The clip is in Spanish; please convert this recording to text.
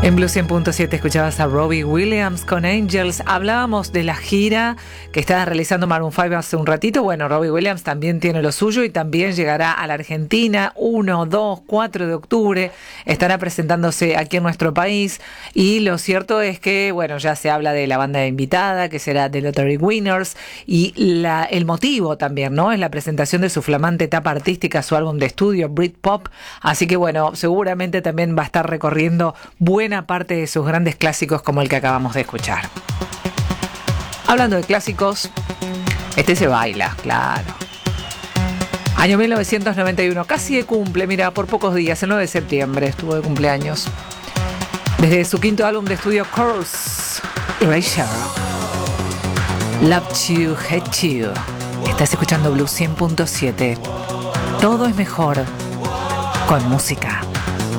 En Blue 100.7 escuchabas a Robbie Williams con Angels. Hablábamos de la gira que estaba realizando Maroon 5 hace un ratito. Bueno, Robbie Williams también tiene lo suyo y también llegará a la Argentina 1, 2, 4 de octubre. Estará presentándose aquí en nuestro país. Y lo cierto es que, bueno, ya se habla de la banda invitada, que será The Lottery Winners. Y el motivo también, ¿no? Es la presentación de su flamante etapa artística, su álbum de estudio, Britpop. Así que, bueno, seguramente también va a estar recorriendo buena parte de sus grandes clásicos como el que acabamos de escuchar. Hablando de clásicos, este se baila, claro. Año 1991, casi de cumple, mira, por pocos días, el 9 de septiembre estuvo de cumpleaños. Desde su quinto álbum de estudio, Chorus, Erasure, Love to Hate You. Estás escuchando Blue 100.7. Todo es mejor con música.